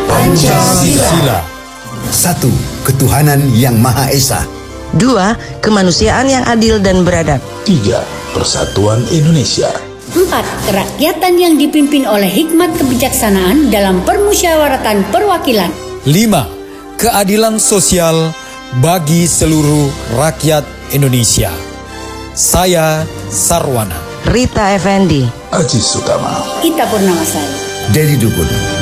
Pancasila. 1. Ketuhanan yang Maha Esa. 2. Kemanusiaan yang adil dan beradab. 3. Persatuan Indonesia. 4. Kerakyatan yang dipimpin oleh hikmat kebijaksanaan dalam permusyawaratan perwakilan. 5. Keadilan sosial bagi seluruh rakyat Indonesia. Saya Sarwana. Rita Effendi. Aziz Sutama. Ita Purnamasari. Dedi Dukun.